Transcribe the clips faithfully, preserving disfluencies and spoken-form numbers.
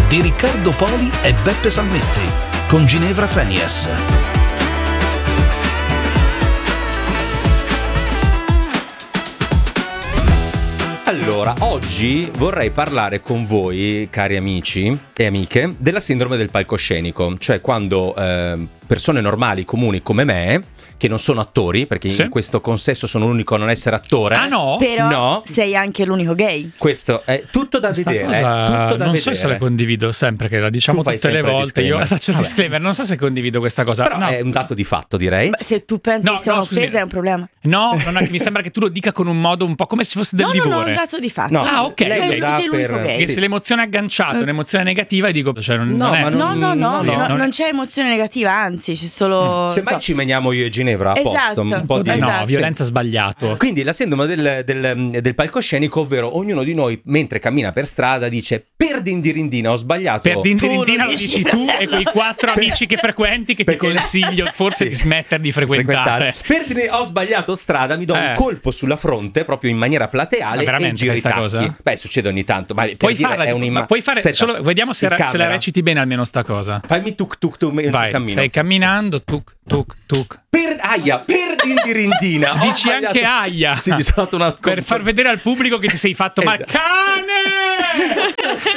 di Riccardo Poli e Beppe Salmetti, con Ginevra Fenies. Allora, oggi vorrei parlare con voi, cari amici e amiche, della sindrome del palcoscenico, cioè quando eh, persone normali, comuni come me, che non sono attori, perché sì. in questo consesso sono l'unico a non essere attore. Ah no? Però no. sei anche l'unico gay. Questo è tutto da Questa vedere. Cosa, è tutto da non vedere. so se la condivido sempre, che la diciamo Tu fai tutte le sempre il volte. Io disclaimer. faccio il disclaimer, non so se condivido questa cosa. Però no. è un dato di fatto, direi. Beh, se tu pensi No, che sia no, un'offesa scusami. è un problema. No, non è, mi sembra che tu lo dica con un modo un po' come se fosse del No, livore. no, no, è un dato di fatto. No. Ah, ok. Lei ok. lo dà sei l'unico per- gay. Che se l'emozione è agganciata, un'emozione negativa, dico, cioè non, No, non è. ma No, no, no, No, no, no. no, non c'è emozione negativa, anzi, c'è solo... Semmai so. ci meniamo io e Ginevra a Esatto. posto, un po' di No, Esatto. violenza sbagliato. Quindi la sindrome del, del, del palcoscenico, ovvero ognuno di noi mentre cammina per strada dice: per dindirindina ho sbagliato. Per dindirindina Tu lo lo dici dici. tu e quei quattro amici che frequenti che ti Perché- consiglio forse Sì. di smettere di frequentare. Per dire ho sbagliato strada, mi do Eh. un colpo sulla fronte proprio in maniera plateale Ma veramente e giro i questa tacchi. cosa? Beh, succede ogni tanto, ma per Puoi dire farla, è un'imma- ma puoi fare Senta, solo, vediamo se, in ra- se la camera. reciti bene almeno sta cosa. Fammi tuk tuk tuk mentre Vai, cammino. stai camminando, tuk tuk tuk. Per aia, per dindirindina. Ho Dici sbagliato- anche aia. Sì, mi sono dato una Per far vedere al pubblico che ti sei fatto male. Esatto. Cane!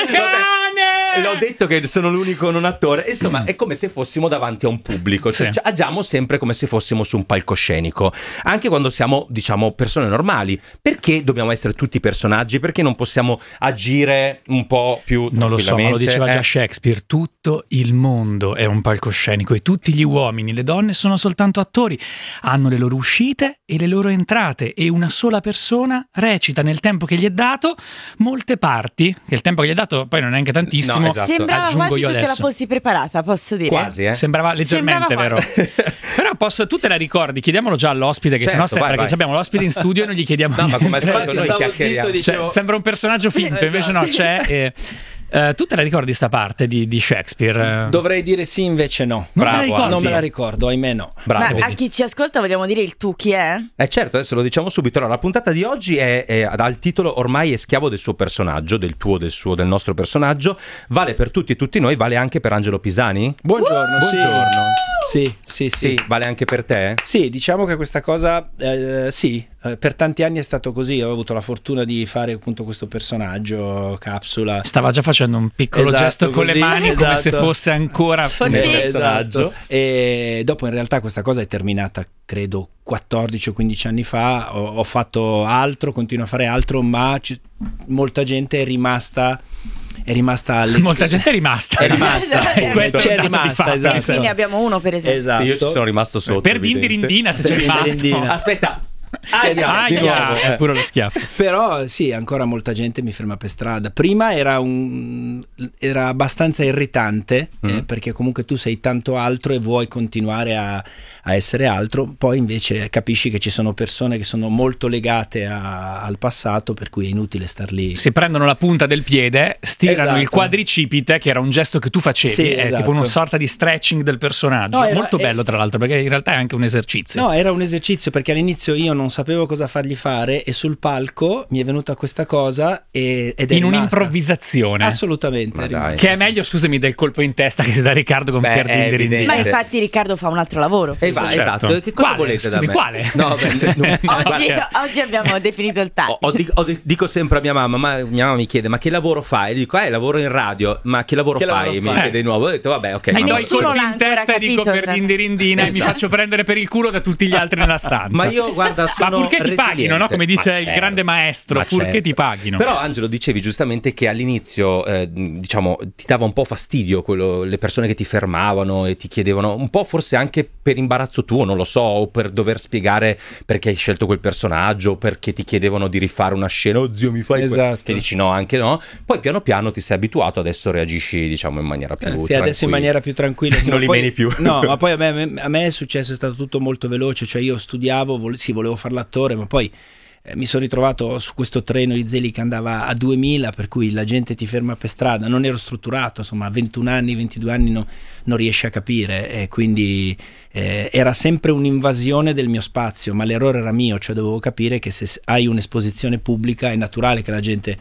Cane! L'ho detto che sono l'unico non attore. Insomma, è come se fossimo davanti a un pubblico. Cioè, Sì. agiamo sempre come se fossimo su un palcoscenico. Anche quando siamo, diciamo, persone normali. Perché dobbiamo essere tutti personaggi? Perché non possiamo agire un po' più Non lo so, ma lo diceva eh? già Shakespeare. Tutto il mondo è un palcoscenico e tutti gli uomini, le donne sono soltanto attori. Hanno le loro uscite e le loro entrate e una sola persona recita nel tempo che gli è dato molte parti, che il tempo che gli è dato poi non è neanche tantissimo. No, esatto. Sembrava Aggiungo quasi io che te la adesso. fossi preparata, posso dire. Quasi, eh? Sembrava leggermente, Sembrava vero? Però posso, tu te la ricordi, chiediamolo già all'ospite, che Certo, sennò sembra vai, che vai. abbiamo l'ospite in studio e non gli chiediamo No, ma come al niente. solito noi Stavo chiacchieriamo. zitto, dicevo- Cioè, sembra un personaggio finto, invece no, c'è. E, eh, tu te la ricordi sta parte di, di Shakespeare? Dovrei dire sì, invece no. Non te la Bravo, ricordi? Non me la ricordo, ahimè no. Bravo. Ma a chi ci ascolta vogliamo dire il tu chi è? Eh certo, adesso lo diciamo subito. Allora, la puntata di oggi è, è ha il titolo Ormai è schiavo del suo personaggio, del tuo, del suo, del nostro personaggio. Vale per tutti e tutti noi, vale anche per Angelo Pisani? Buongiorno, sì. Buongiorno. Sì, sì, sì. Sì, vale anche per te? Sì, diciamo che questa cosa, eh, sì, eh, per tanti anni è stato così. Ho avuto la fortuna di fare appunto questo personaggio, Capsula. Stava già facendo un piccolo Esatto, gesto con le così, mani come se esatto. fosse ancora un Oddio. Eh, personaggio. esatto. E dopo in realtà questa cosa è terminata, credo, quattordici o quindici anni fa. Ho, ho fatto altro, continuo a fare altro, ma ci- molta gente è rimasta... È rimasta alle... Molta gente è rimasta. È rimasta. E questo C'è è un dato di rimasta, fatto, esatto. mi sembra. Quindi abbiamo uno per esempio. Esatto. Sì, io ci sono rimasto sotto. Per evidente. dindirindina se c'è Per rimasto. dindirindina. Aspetta. Aia, di Aia, nuovo. è pure lo schiaffo. Però sì, ancora molta gente mi ferma per strada. Prima era un era abbastanza irritante, Mm. eh, perché comunque tu sei tanto altro e vuoi continuare a, a essere altro. Poi invece capisci che ci sono persone che sono molto legate a- al passato, per cui è inutile star lì. Si prendono la punta del piede, stirano Esatto. il quadricipite, che era un gesto che tu facevi, Sì, è esatto. tipo una sorta di stretching del personaggio. No, era- Molto è- bello, tra l'altro, perché in realtà è anche un esercizio. No, era un esercizio, perché all'inizio io non sapevo cosa fargli fare e sul palco mi è venuta questa cosa e, ed è in rimasta. un'improvvisazione. Assolutamente. Ma è rimasta. dai. Che è meglio, scusami, del colpo in testa che si dà Riccardo con Beh, Pier è Dindirindina. evidente. Ma infatti Riccardo fa un altro lavoro. E va, Certo. esatto. Che cosa Quale? volete da Scusami, me? quale? No, beh, no, Oggi, Guarda. oggi abbiamo definito il Ho- taglio. ho di- ho di- dico sempre a mia mamma, ma mia mamma mi chiede: ma che lavoro fai? E dico: eh, lavoro in radio. Ma che lavoro Che fai? lavoro Mi fai? chiede di nuovo. Ho detto: vabbè, ok. Mi ma do no. i Nessuno colpi l'ha in ancora testa e dico capito, per però. Dindirindina e mi Esatto. faccio prendere per il culo da tutti gli altri nella stanza. Ma io, guarda, Ma sono purché ti paghino, resiliente. no? Come dice Ma il certo. grande maestro, Ma purché certo. ti paghino. Però Angelo, dicevi giustamente che all'inizio eh, diciamo ti dava un po' fastidio quello, le persone che ti fermavano e ti chiedevano un po', forse anche per imbarazzo tuo, non lo so, o per dover spiegare perché hai scelto quel personaggio, o perché ti chiedevano di rifare una scena. Oh zio, mi fai que-" Esatto. che dici no, anche no. Poi piano piano ti sei abituato, adesso reagisci diciamo in maniera più Eh, sì, tranquilla. adesso in maniera più tranquilla. sì, Non ma li poi- meni più. No, ma poi a me, a me è successo, è stato tutto molto veloce. Cioè io studiavo, vole- sì, volevo fare l'attore, ma poi eh, mi sono ritrovato su questo treno di Zeli che andava a duemila, per cui la gente ti ferma per strada. Non ero strutturato, insomma, a ventuno anni, ventidue anni no- non riesci a capire, e quindi eh, era sempre un'invasione del mio spazio, ma l'errore era mio, cioè dovevo capire che se s- hai un'esposizione pubblica è naturale che la gente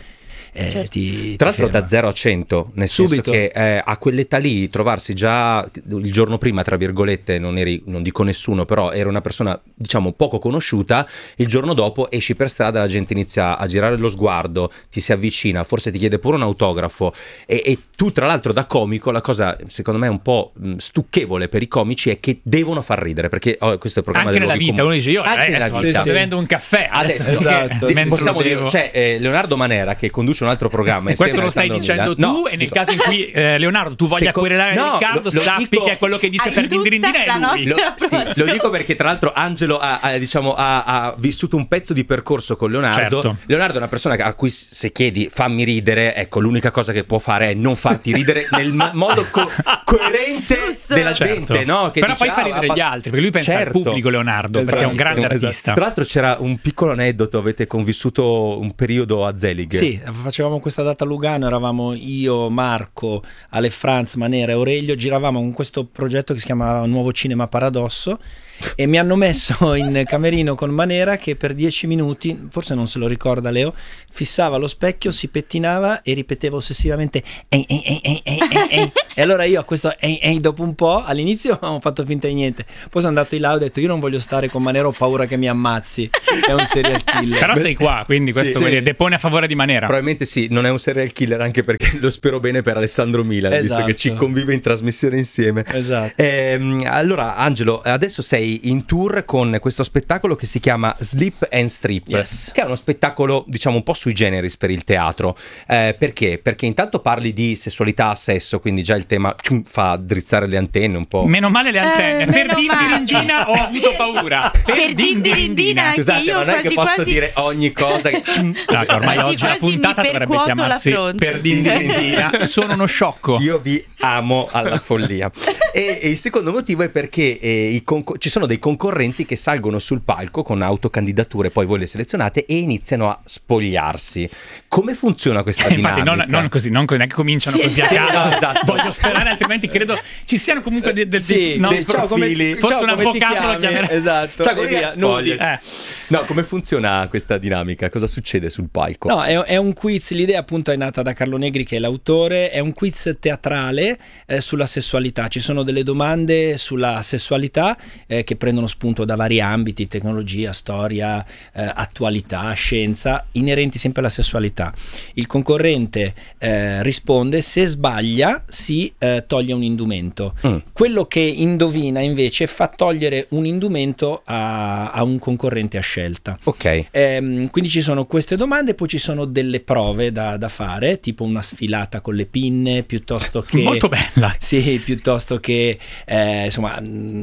eh, Certo. ti, Tra ti l'altro ferma. da zero a cento, nel Subito. senso che eh, a quell'età lì trovarsi già il giorno prima, tra virgolette, non eri, non dico nessuno, però era una persona diciamo poco conosciuta, il giorno dopo esci per strada, la gente inizia a girare lo sguardo, ti si avvicina, forse ti chiede pure un autografo e, e tu tra l'altro da comico, la cosa secondo me un po' mh, stucchevole per i comici è che devono far ridere, perché oh, questo è il programma Anche dei nella luoghi vita, comuni. uno dice io Anche eh, nella adesso vita. sto bevendo un caffè adesso, Adesso, esatto. che- mentre possiamo lo dire, bevo. c'è eh, Leonardo Manera che conduce un altro programma E questo insieme lo a stai Alessandro dicendo Milan. tu No, e nel dico- caso in cui eh, Leonardo tu voglia Seco- querelare no, Riccardo, lo- lo sappi dico- che è quello che dice Hai per tutta Dindirindina la è lui. nostra- Lo, sì, lo dico perché tra l'altro Angelo ha, ha, diciamo, ha, ha vissuto un pezzo di percorso con Leonardo. Certo. Leonardo è una persona a cui se chiedi fammi ridere, ecco, l'unica cosa che può fare è non farti ridere nel ma- modo co- coerente Giusto. della Certo. gente, no? Che Però dice, poi fa ah, ridere ma- gli altri, perché lui pensa Certo. al pubblico Leonardo, perché è un grande Esatto. artista. Tra l'altro c'era un piccolo aneddoto, avete convissuto un periodo a Zelig. Sì, facevamo questa data a Lugano, eravamo io, Marco, Ale Franz, Manera e Aurelio, giravamo con questo progetto che si chiamava Nuovo Cinema Paradosso e mi hanno messo in camerino con Manera che per dieci minuti, forse non se lo ricorda Leo, fissava lo specchio, si pettinava e ripeteva ossessivamente ehi, ehi, ehi, ehi, ehi, ehi, ehi. E allora io a questo ehi, ehi, dopo un po', all'inizio ho fatto finta di niente, poi sono andato in là e ho detto io non voglio stare con Manera, ho paura che mi ammazzi, è un serial killer. Però sei qua, quindi questo Sì, vuol sì. dire, depone a favore di Manera. Probabilmente sì, non è un serial killer, anche perché lo spero bene per Alessandro Milan, visto Esatto. che ci convive in trasmissione insieme. Esatto. Ehm, allora, Angelo, adesso sei in tour con questo spettacolo che si chiama Slip and Strip, Yes. che è uno spettacolo, diciamo, un po' sui generis per il teatro. Eh, perché? Perché intanto parli di sessualità, sesso, quindi già il tema tchum, fa drizzare le antenne un po'. Meno male le antenne. Eh, per meno Dindirindina male. ho avuto paura. Per, Per Dindirindina anche Scusate, io non è che quasi posso quasi- dire ogni cosa che... No, che ormai Quasi oggi la quasi mi puntata dovrebbe percuoto la chiamarsi fronte. Per Dindirindina. Sono uno sciocco. Io vi amo alla follia. e, e il secondo motivo è perché eh, i concor- ci sono dei concorrenti che salgono sul palco con autocandidature, poi voi le selezionate e iniziano a spogliarsi. Come funziona questa Eh, Infatti, dinamica? non, non così, non, non è che cominciano Sì, così a sì, caso. no, esatto. Voglio sperare, altrimenti credo ci siano comunque dei, dei, Sì, no, dei ciao, come- profili. Fosse Ciao, un come ti avvocato lo chiami? chiamerei. Esatto. Cioè, e così via, a spogli. nudi. Eh. No, come funziona questa dinamica? Cosa succede sul palco? No, è, è un quiz, l'idea appunto è nata da Carlo Negri che è l'autore, è un quiz teatrale eh, sulla sessualità, ci sono delle domande sulla sessualità eh, che prendono spunto da vari ambiti, tecnologia, storia, eh, attualità, scienza, inerenti sempre alla sessualità. Il concorrente eh, risponde, se sbaglia si eh, toglie un indumento. Mm. Quello che indovina invece fa togliere un indumento a, a un concorrente a scelta. Ok. Ehm, quindi ci sono queste domande, poi ci sono delle prove da, da fare, tipo una sfilata con le pinne, piuttosto che... Molto bella. Sì, piuttosto che eh, insomma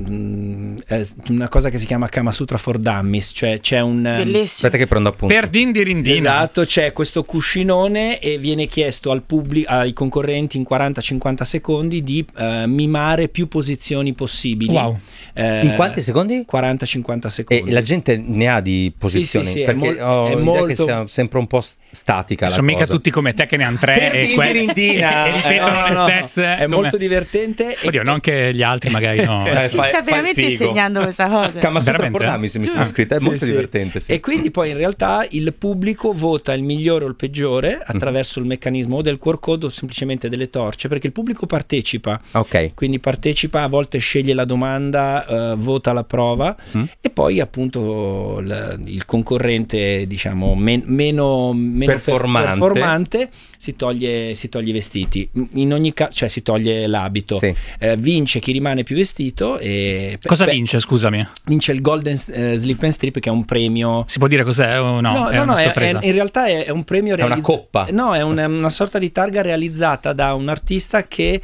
mm, eh, una cosa che si chiama Kama Sutra for Dummies, cioè c'è un... Bellissimo. Aspetta che prendo appunto. Per Dindirindina. Esatto, c'è questo cuscinone e viene chiesto al pubblico, ai concorrenti in quaranta cinquanta secondi di eh, mimare più posizioni possibili. Wow. Eh, In quanti secondi? quaranta cinquanta E secondi. la gente ne ha di posizioni? Sì, sì, sì, è perché mol- ho è l'idea molto- che sia sempre un po' st- statica la Sono mica cosa. tutti come te che ne hanno tre Per e, que- Dindirindina. e ripetono No, no, le no, stesse. è come- molto divertente. e- Oddio, non che gli altri magari no. Eh, Si fai- sta fai veramente il figo. insegnando questa cosa. Kama Sutra Veramente? for Dummies, mi sono Ah. iscritta, è Sì, molto sì. divertente. Sì. E quindi poi in realtà il pubblico vota il migliore o il peggiore attraverso il meccanismo o del Q R code o semplicemente delle torce, perché il pubblico partecipa. Ok. Quindi partecipa, a volte sceglie la domanda, eh, vota la prova Mm. e poi appunto l- il concorrente diciamo men- meno, meno per- Performante. performante si toglie, si toglie i vestiti, in ogni caso, cioè si toglie l'abito. Sì. Eh, vince chi rimane più vestito e Cosa beh, vince, scusami? vince il Golden eh, Slip and Strip, che è un premio. Si può dire cos'è o no? No, è no, una no, è- sorpresa. è- in realtà è, è un premio È una realizza- coppa. No, è un- è una sorta di targa realizzata da un artista che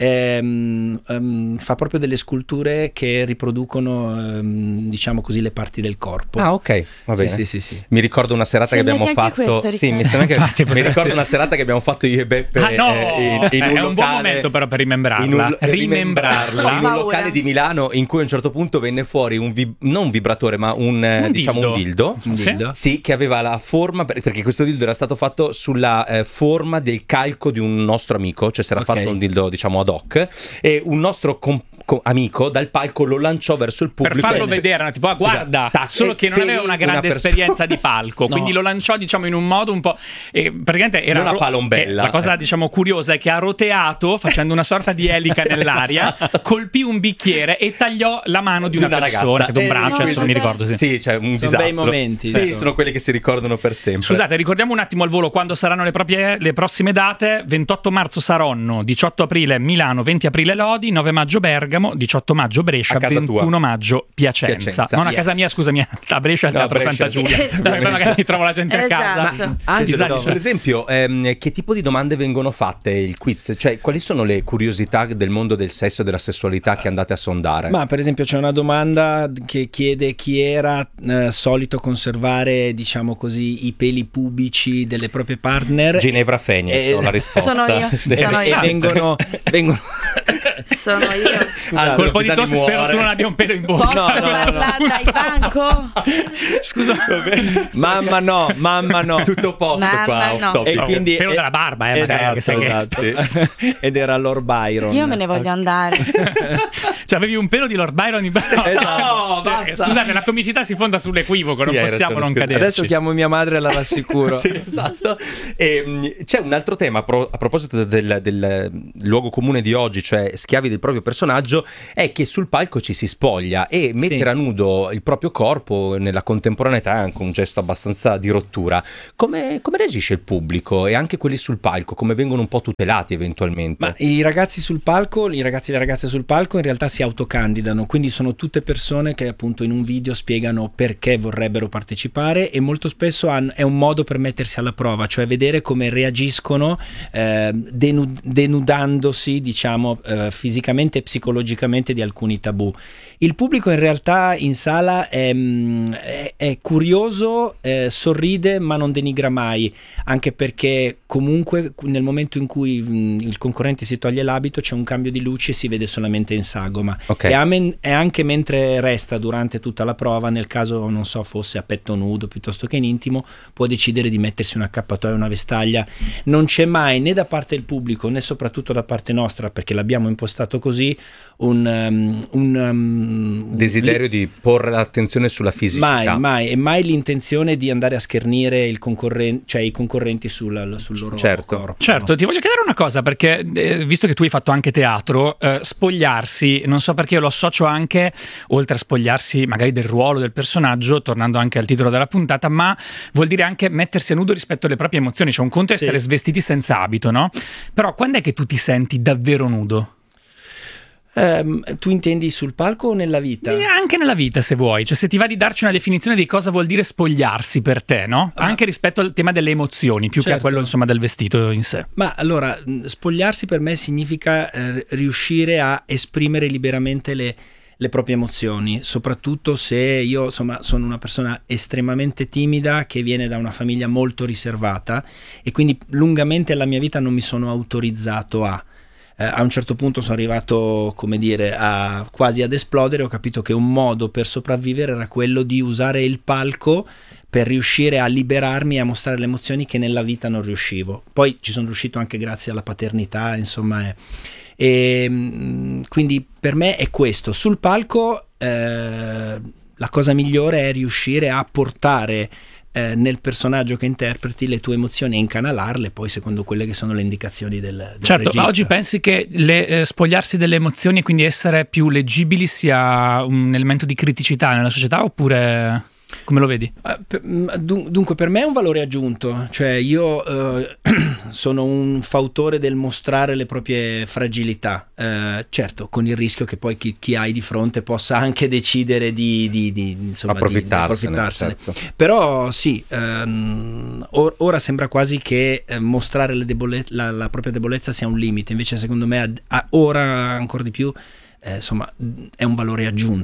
ehm, ehm, fa proprio delle sculture che riproducono, ehm, diciamo così, le parti del corpo. Ah, ok, va Sì, bene. sì, sì, sì. Mi ricordo una serata che Segnati abbiamo anche fatto. questo, Sì, mi, Riccardo. sembra che- Infatti, mi potresti- ricordo una serata che abbiamo fatto io e Beppe Ah no, eh, in, in è un un buon locale- momento però per rimembrarla. in un- Rimembrarla. sembrarla. in un locale di Milano in cui a un certo punto venne fuori un vib- non un vibratore ma un, Un diciamo dildo. un dildo, Un Sì. dildo. sì, che aveva la forma, per- perché questo dildo era stato fatto sulla eh, forma del calco di un nostro amico, cioè si era Ok. fatto un dildo diciamo ad hoc, e un nostro com- co- amico dal palco lo lanciò verso il Per pubblico. farlo e- vedere, no? Tipo, ah, guarda, Esatto. solo E che non ferì aveva una grande persona- esperienza di palco, No. quindi lo lanciò, diciamo, in un modo un po'. E praticamente era Non a ro- palombella. eh, La cosa, Eh. diciamo, curiosa è che ha roteato facendo una sorta di elica nell'aria, Esatto. colpì un bicchiere e tagliò la mano di Di una, una persona, ragazza. credo un Eh, braccio, no, adesso non mi vabbè. ricordo. Sì. Sì, cioè un Sono disastro. bei momenti, Sì, sì. sono quelli che si ricordano per sempre. Scusate, ricordiamo un attimo al volo quando saranno le, proprie, le prossime date. ventotto marzo Saronno, diciotto aprile Milano, venti aprile Lodi, nove maggio Bergamo, diciotto maggio Brescia, A casa tua. ventuno maggio Piacenza. Piacenza, Non a yes. casa mia, scusami, a Brescia al No, Teatro Brescia, Santa Giulia. sì. Dai, poi magari mi trovo la gente a casa. Esatto. Anzi, Esatto. no. Per esempio, ehm, che tipo di domande vengono fatte il quiz? Cioè, quali sono le curiosità del mondo del sesso e della sessualità che andate a sondare? Ma per esempio c'è una domanda che chiede chi era eh, solito conservare, diciamo così, i peli pubici delle proprie partner. Ginevra Fenies, Eh, ho la risposta. sono io, Sì. sono e io. vengono, vengono Sono io. Ah, Colpo di l'ospitale tosse, spero muore. tu non abbia un pelo in bocca. Posso no, no, no. parlare dal banco? Scusa. mamma no, mamma no. Tutto a posto Mamma qua, off no. topic. E quindi pelo eh, della barba, eh, magari, esatto, che sai che- esatto. Ed era Lord Byron. Io me ne voglio andare. Cioè, avevi un pelo di Lord Byron in barba. No, basta. Scusate, la comicità si fonda sull'equivoco, Sì, non hai possiamo ragione, non scusa. caderci. Adesso chiamo mia madre e la rassicuro. Sì, esatto. E, mh, c'è un altro tema a, pro- a proposito del, del luogo comune di oggi, cioè schiavi del proprio personaggio, è che sul palco ci si spoglia e mettere a nudo il proprio corpo nella contemporaneità è anche un gesto abbastanza di rottura. Come, come reagisce il pubblico e anche quelli sul palco? Come vengono un po' tutelati eventualmente? Ma i ragazzi sul palco, i ragazzi e le ragazze sul palco in realtà si autocandidano, quindi sono tutte persone che appunto in un video spiegano perché vorrebbero partecipare e molto spesso han- è un modo per mettersi alla prova, cioè vedere come reagiscono eh, denu- denudandosi, diciamo, eh, fisicamente e psicologicamente di alcuni tabù. Il pubblico in realtà in sala è, mm, è- è curioso, eh, sorride ma non denigra mai, anche perché comunque nel momento in cui mm, il concorrente si toglie l'abito c'è un cambio di luci e si vede solamente in sagoma. Ok. E, amen- e anche mentre resta durante tutta la prova, nel caso non so fosse a petto nudo piuttosto che in intimo, può decidere di mettersi un accappatoio o una vestaglia. Non c'è mai né da parte del pubblico né soprattutto da parte nostra, perché l'abbiamo impostato così, un, um, un um, Desiderio di porre l'attenzione sulla fisicità. mai, mai e mai l'intenzione di andare a schernire il concorrente, cioè i concorrenti sul, sul loro Certo. corpo. Certo, ti voglio chiedere una cosa perché eh, visto che tu hai fatto anche teatro, eh, spogliarsi, non so perché io lo associo anche, oltre a spogliarsi magari del ruolo del personaggio, tornando anche al titolo della puntata, ma vuol dire anche mettersi a nudo rispetto alle proprie emozioni, cioè un conto è Sì. essere svestiti senza abito, no? Però quando è che tu ti senti davvero nudo? Ehm, tu intendi sul palco o nella vita? E anche nella vita, se vuoi, cioè se ti va di darci una definizione di cosa vuol dire spogliarsi per te, no? Anche rispetto al tema delle emozioni, più che a Certo. quello insomma del vestito in sé. Ma allora, mh, spogliarsi per me significa eh, riuscire a esprimere liberamente le, le proprie emozioni, soprattutto se io insomma sono una persona estremamente timida che viene da una famiglia molto riservata e quindi lungamente nella mia vita non mi sono autorizzato a. Eh, a un certo punto sono arrivato, come dire, a quasi ad esplodere. Ho capito che un modo per sopravvivere era quello di usare il palco per riuscire a liberarmi e a mostrare le emozioni che nella vita non riuscivo. Poi ci sono riuscito anche grazie alla paternità, insomma. eh. E mh, quindi per me è questo. Sul palco eh, la cosa migliore è riuscire a portare eh, nel personaggio che interpreti le tue emozioni e incanalarle poi secondo quelle che sono le indicazioni del, del Certo, regista. ma oggi pensi che le, eh, spogliarsi delle emozioni e quindi essere più leggibili sia un elemento di criticità nella società oppure come lo vedi? Eh, per- mh, dun- Dunque per me è un valore aggiunto, cioè io eh, sono un fautore del mostrare le proprie fragilità, eh, certo con il rischio che poi chi, chi hai di fronte possa anche decidere di, di, di, insomma, di- di Approfittarsene, approfittarsene. certo. Però sì, ehm, or- ora sembra quasi che eh, mostrare le debole- la, la propria debolezza sia un limite, invece secondo me a- a- ora ancora di più eh, insomma è un valore aggiunto.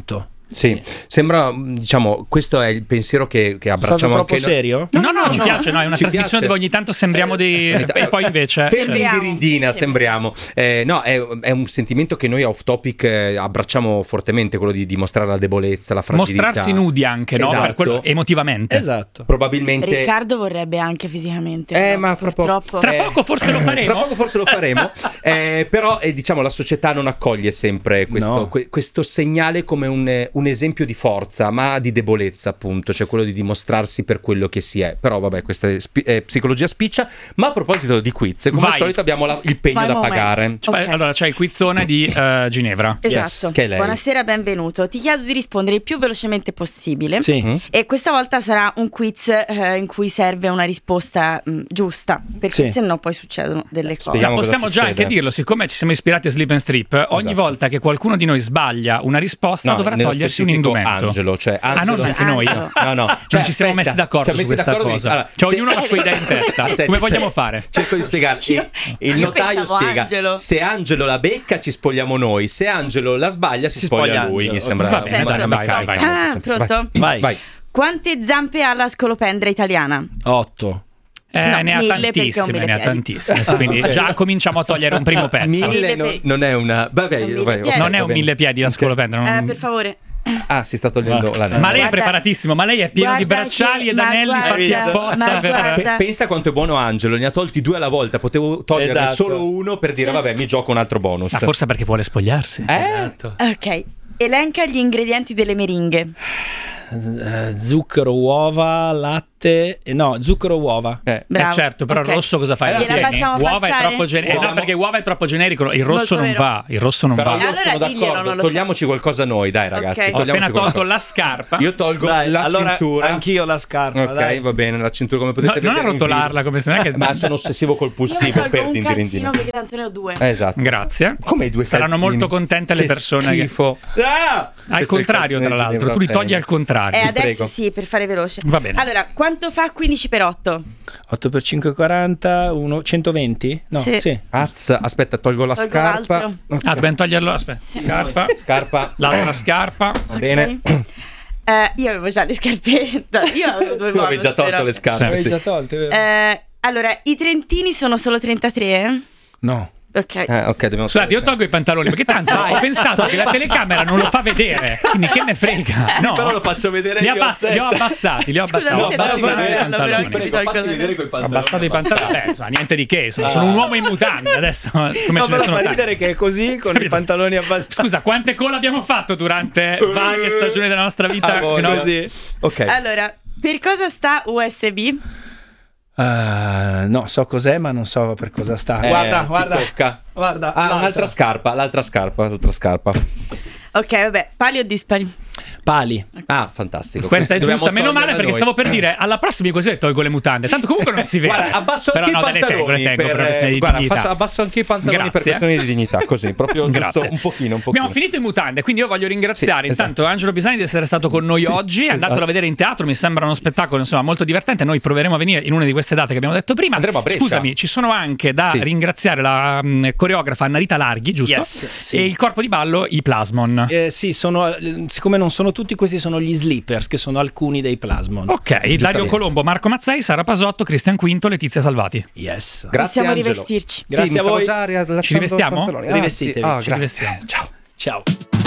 Sì, sembra, diciamo, questo è il pensiero che, che Sono stato abbracciamo troppo anche noi. serio? No, no, no, ci piace, no, è una ci trasmissione piace. dove ogni tanto sembriamo dei... e poi invece... Fermi Sembriamo. di rindina, Sì. sembriamo. Eh, no, è, è un sentimento che noi off topic eh, abbracciamo fortemente, quello di dimostrare la debolezza, la fragilità. Mostrarsi nudi anche, no? Esatto. Per quello, emotivamente. Esatto. Probabilmente. Riccardo vorrebbe anche fisicamente. Eh, però ma fra poco. purtroppo. Tra Eh, poco forse lo faremo. Tra poco forse lo faremo. Eh, però, eh, diciamo, la società non accoglie sempre questo, No. que- questo segnale come un, eh, un esempio di forza, ma di debolezza, appunto, cioè quello di dimostrarsi per quello che si è. Però, vabbè, questa è, spi- è psicologia spiccia. Ma a proposito di quiz, come Vai. al solito abbiamo la- il pegno My da moment. pagare. Cioè, Ok. Allora c'è il quizzone di eh, Ginevra. Esatto. che è lei. Buonasera, benvenuto. Ti chiedo di rispondere il più velocemente possibile. Sì. Mm? E questa volta sarà un quiz eh, in cui serve una risposta mh, giusta, perché Sì. se no poi succedono delle cose. Spieghiamo cosa Possiamo già succede. anche dirlo, siccome ci siamo ispirati a Slip and Strip, ogni Esatto. volta che qualcuno di noi sbaglia una risposta No, dovrà nello togliersi un specifico indumento. Angelo, cioè Ah, Angelo. non anche noi. Angelo. No, no. Non ci siamo messi d'accordo Siamo su messi questa d'accordo di- cosa. allora, Cioè, se- ognuno ha la sua idea in testa. Senti, Come vogliamo se- fare? Cerco di spiegarci. Il, il Io notaio pensavo spiega: Angelo. se Angelo la becca, ci spogliamo noi. Se Angelo la sbaglia, si, Si spoglia spoglia lui. Angelo. Mi sembra Va bene, una- dai, una vai, meccanica vai, vai. molto Ah, semplice. pronto? Vai. Vai. Quante zampe ha la scolopendra italiana? Otto. Eh, No, ne ha mille perché ho tantissime, mille ne ha piedi. tantissime. Quindi già cominciamo a togliere un primo pezzo. Mille Mille non, piedi. non è una. Vabbè, Un mille vai, piedi. ok, Non è va un bene. mille piedi la Ok. scolopendra. Eh, non- per favore. Ah, si sta togliendo la Ma lei è Guarda- preparatissimo, ma lei è pieno di Guarda bracciali che- ed ma anelli guarda- fatti apposta ma per... guarda- Pe- Pensa quanto è buono Angelo, ne ha tolti due alla volta, potevo toglierne Esatto. solo uno per dire Sì. vabbè mi gioco un altro bonus. Ma forse perché vuole spogliarsi. Eh? Esatto. Ok. Elenca gli ingredienti delle meringhe. Eh, zucchero, uova, latte. eh, no, zucchero, uova. Eh. Bravo. Eh certo, però Ok. il rosso cosa fai? Eh, Lo gliela tieni? facciamo Uova è passare? troppo generico. Uova. no, perché uova è troppo generico. Il rosso Molto non vero. va. Il rosso non Però va. io Allora sono diglielo, d'accordo, non lo so. togliamoci qualcosa noi, dai ragazzi. Ok. Ho togliamoci appena tolto qualcosa. la scarpa. Io tolgo Dai, la allora cintura. anch'io la scarpa. Ok, dai. va bene, la cintura come No, potete non vedere. in arrotolarla video. come se non è che... Ma sono ossessivo compulsivo Io per tolgo un dindirindino. calzino perché tanto ne ho due. Eh, esatto. Grazie. Come i due Saranno calzini? molto contente le Che persone che- schifo. Ah! Al Questo è il contrario, calzino tra di l'altro. Ginevra, Tu li ok. togli al contrario. E adesso prego. sì, per fare veloce. Va bene. Allora, quanto fa quindici per otto? otto per cinque, quaranta. uno, centoventi? No, Sì. sì. Azza, aspetta, tolgo la Tolgo scarpa. l'altro. Ok. Ah, dobbiamo toglierlo. Aspetta. Scarpa. Scarpa. L'altra scarpa. Va bene. Ok. Eh, io avevo già le scarpette. Io avevo due Tu avevi bonus, già tolto però. le scarpe. Avevi sì. già tolte, vero? Eh, allora, i trentini sono solo trentatré? No. Ok. Eh, ok, dobbiamo Scusate, io tolgo i pantaloni perché tanto ho pensato che la telecamera non lo fa vedere. Quindi che ne frega? No. però lo faccio vedere li, io, abbass- li ho aspetta. abbassati, li ho Scusa, abbassati. mi Ho sento abbassato male, i allora, pantaloni. però- Prego, fatti Tolgo- vedere quei Ho pantaloni. abbassato i pantaloni. Beh, insomma, niente di che. Sono, sono un uomo in mutande adesso. Come No, ce ne però sono fa tanti. ridere che è così con Sì. i pantaloni abbassati. Scusa, quante call abbiamo fatto durante varie stagioni della nostra vita? Ah, voglia. No? Così. Ok. Allora, per cosa sta U S B? Uh, no, so cos'è, ma non so per cosa sta. Eh, guarda, ti guarda. tocca. Guarda. Ah, l'altra. un'altra scarpa, l'altra scarpa, l'altra scarpa. Ok, vabbè, pali o dispari? Pali. Ah, fantastico. Questa è Dobbiamo giusta, meno male toglierla perché noi. stavo per dire alla prossima così tolgo le mutande. Tanto comunque non si vede. Guarda, abbasso Però anche no, i le tengo, pantaloni le tengo per per, una questione di guarda, dignità. faccio- abbasso anche i pantaloni per Grazie. questioni di dignità, così, proprio giusto, Grazie. un pochino, un pochino. Abbiamo finito in mutande, quindi io voglio ringraziare Sì, intanto Angelo Pisani di essere stato con noi Sì, oggi. Andatelo esatto. a vedere in teatro, mi sembra uno spettacolo insomma molto divertente. Noi proveremo a venire in una di queste date che abbiamo detto prima. Andremo a Brescia. Scusami, ci sono anche da Sì. ringraziare la mh, coreografa Annarita Larghi, giusto? Yes, sì. E il corpo di ballo, i Plasmon. Eh, sì, sono, eh, siccome non sono tutti, questi sono gli Sleepers, che sono alcuni dei Plasmon. Ok, Dario Colombo, Marco Mazzei, Sara Pasotto, Cristian Quinto, Letizia Salvati. Yes. Grazie Possiamo Angelo. rivestirci. Sì, Grazie mi a stavo voi. già riallacciando Ci rivestiamo? i pantaloni. Ah, Rivestitevi. sì. Ah, Ci grazie. rivestiamo. Ciao. Ciao.